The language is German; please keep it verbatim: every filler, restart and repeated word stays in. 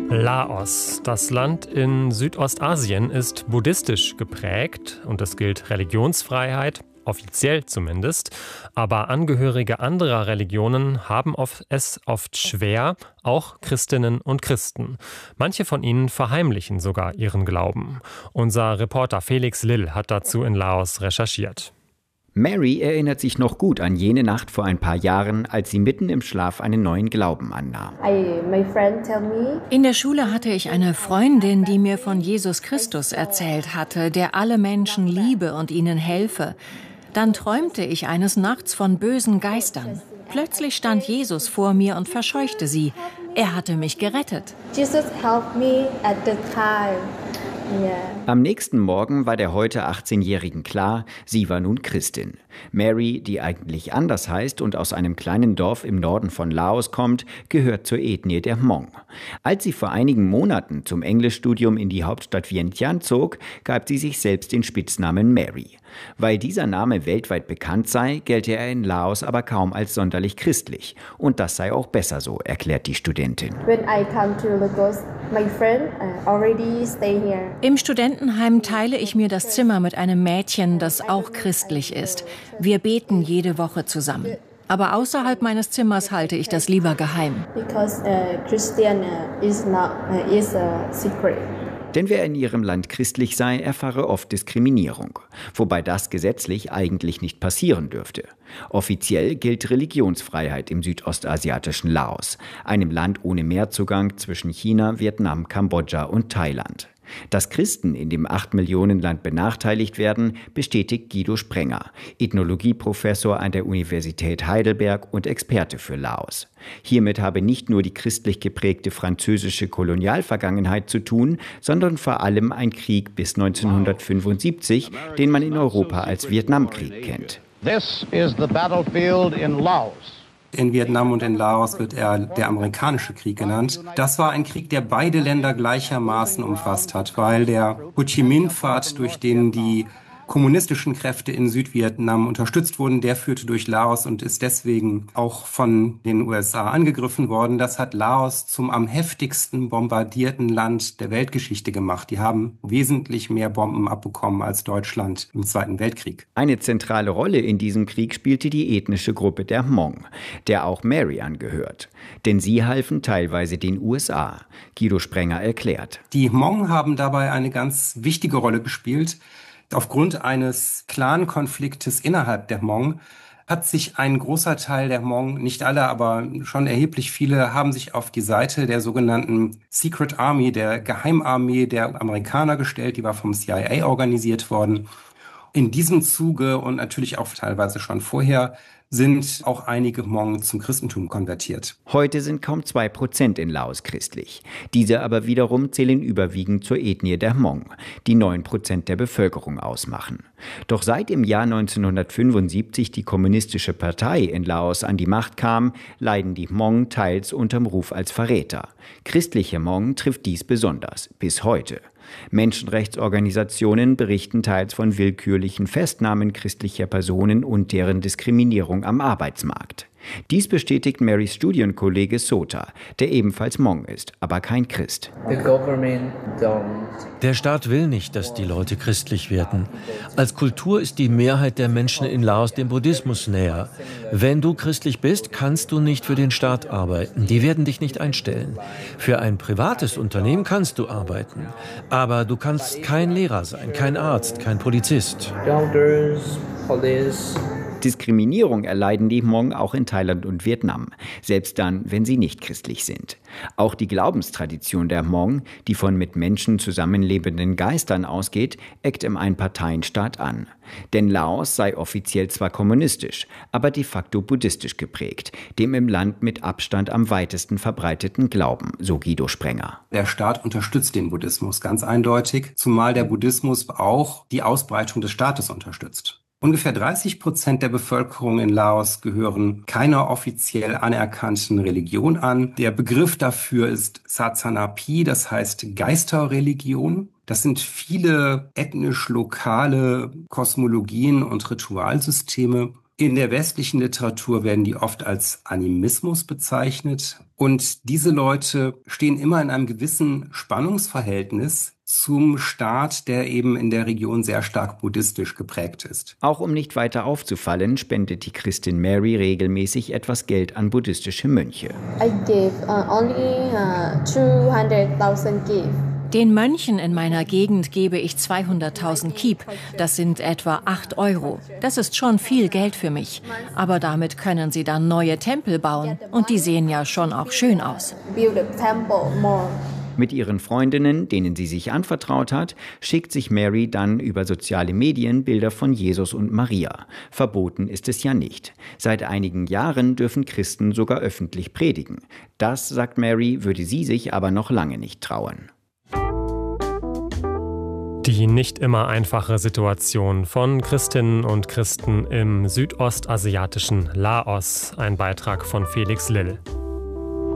Laos, das Land in Südostasien, ist buddhistisch geprägt und es gilt Religionsfreiheit, offiziell zumindest. Aber Angehörige anderer Religionen haben es oft schwer, auch Christinnen und Christen. Manche von ihnen verheimlichen sogar ihren Glauben. Unser Reporter Felix Lill hat dazu in Laos recherchiert. Mary erinnert sich noch gut an jene Nacht vor ein paar Jahren, als sie mitten im Schlaf einen neuen Glauben annahm. In der Schule hatte ich eine Freundin, die mir von Jesus Christus erzählt hatte, der alle Menschen liebe und ihnen helfe. Dann träumte ich eines Nachts von bösen Geistern. Plötzlich stand Jesus vor mir und verscheuchte sie. Er hatte mich gerettet. Jesus helped me at the time. Yeah. Am nächsten Morgen war der heute achtzehnjährigen klar, sie war nun Christin. Mary, die eigentlich anders heißt und aus einem kleinen Dorf im Norden von Laos kommt, gehört zur Ethnie der Hmong. Als sie vor einigen Monaten zum Englischstudium in die Hauptstadt Vientiane zog, gab sie sich selbst den Spitznamen Mary. Weil dieser Name weltweit bekannt sei, gelte er in Laos aber kaum als sonderlich christlich. Und das sei auch besser so, erklärt die Studentin. When I come to Lagos, my friend uh, already stay here. Im Studentenheim teile ich mir das Zimmer mit einem Mädchen, das auch christlich ist. Wir beten jede Woche zusammen. Aber außerhalb meines Zimmers halte ich das lieber geheim. Because uh, Christian uh, is not uh, is a secret. Denn wer in ihrem Land christlich sei, erfahre oft Diskriminierung. Wobei das gesetzlich eigentlich nicht passieren dürfte. Offiziell gilt Religionsfreiheit im südostasiatischen Laos, einem Land ohne Meerzugang zwischen China, Vietnam, Kambodscha und Thailand. Dass Christen in dem acht Millionen Land benachteiligt werden, bestätigt Guido Sprenger, Ethnologieprofessor an der Universität Heidelberg und Experte für Laos. Hiermit habe nicht nur die christlich geprägte französische Kolonialvergangenheit zu tun, sondern vor allem ein Krieg bis neunzehnhundertfünfundsiebzig, den man in Europa als Vietnamkrieg kennt. This is the battlefield in Laos. In Vietnam und in Laos wird er der amerikanische Krieg genannt. Das war ein Krieg, der beide Länder gleichermaßen umfasst hat, weil der Ho Chi Minh-Pfad, durch den die kommunistischen Kräfte in Südvietnam unterstützt wurden, der führte durch Laos und ist deswegen auch von den U S A angegriffen worden. Das hat Laos zum am heftigsten bombardierten Land der Weltgeschichte gemacht. Die haben wesentlich mehr Bomben abbekommen als Deutschland im Zweiten Weltkrieg. Eine zentrale Rolle in diesem Krieg spielte die ethnische Gruppe der Hmong, der auch Mary angehört. Denn sie halfen teilweise den U S A. Guido Sprenger erklärt. Die Hmong haben dabei eine ganz wichtige Rolle gespielt. Aufgrund eines Clan-Konfliktes innerhalb der Hmong hat sich ein großer Teil der Hmong, nicht alle, aber schon erheblich viele, haben sich auf die Seite der sogenannten Secret Army, der Geheimarmee der Amerikaner gestellt. Die war vom C I A organisiert worden. In diesem Zuge und natürlich auch teilweise schon vorher sind auch einige Hmong zum Christentum konvertiert. Heute sind kaum zwei Prozent in Laos christlich. Diese aber wiederum zählen überwiegend zur Ethnie der Hmong, die neun Prozent der Bevölkerung ausmachen. Doch seit im Jahr neunzehnhundertfünfundsiebzig die Kommunistische Partei in Laos an die Macht kam, leiden die Hmong teils unterm Ruf als Verräter. Christliche Hmong trifft dies besonders, bis heute. Menschenrechtsorganisationen berichten teils von willkürlichen Festnahmen christlicher Personen und deren Diskriminierung am Arbeitsmarkt. Dies bestätigt Marys Studienkollege Sota, der ebenfalls Hmong ist, aber kein Christ. Der Staat will nicht, dass die Leute christlich werden. Als Kultur ist die Mehrheit der Menschen in Laos dem Buddhismus näher. Wenn du christlich bist, kannst du nicht für den Staat arbeiten. Die werden dich nicht einstellen. Für ein privates Unternehmen kannst du arbeiten. Aber du kannst kein Lehrer sein, kein Arzt, kein Polizist. Doctors, police. Diskriminierung erleiden die Hmong auch in Thailand und Vietnam, selbst dann, wenn sie nicht christlich sind. Auch die Glaubenstradition der Hmong, die von mit Menschen zusammenlebenden Geistern ausgeht, eckt im Einparteienstaat an. Denn Laos sei offiziell zwar kommunistisch, aber de facto buddhistisch geprägt, dem im Land mit Abstand am weitesten verbreiteten Glauben, so Guido Sprenger. Der Staat unterstützt den Buddhismus ganz eindeutig, zumal der Buddhismus auch die Ausbreitung des Staates unterstützt. Ungefähr dreißig Prozent der Bevölkerung in Laos gehören keiner offiziell anerkannten Religion an. Der Begriff dafür ist Satsanapi, das heißt Geisterreligion. Das sind viele ethnisch lokale Kosmologien und Ritualsysteme. In der westlichen Literatur werden die oft als Animismus bezeichnet. Und diese Leute stehen immer in einem gewissen Spannungsverhältnis zum Staat, der eben in der Region sehr stark buddhistisch geprägt ist. Auch um nicht weiter aufzufallen, spendet die Christin Mary regelmäßig etwas Geld an buddhistische Mönche. I gave uh, only uh, two hundred thousand gift. Den Mönchen in meiner Gegend gebe ich zweihunderttausend Kip. Das sind etwa acht Euro. Das ist schon viel Geld für mich. Aber damit können sie dann neue Tempel bauen. Und die sehen ja schon auch schön aus. Build a temple more. Mit ihren Freundinnen, denen sie sich anvertraut hat, schickt sich Mary dann über soziale Medien Bilder von Jesus und Maria. Verboten ist es ja nicht. Seit einigen Jahren dürfen Christen sogar öffentlich predigen. Das, sagt Mary, würde sie sich aber noch lange nicht trauen. Die nicht immer einfache Situation von Christinnen und Christen im südostasiatischen Laos. Ein Beitrag von Felix Lill.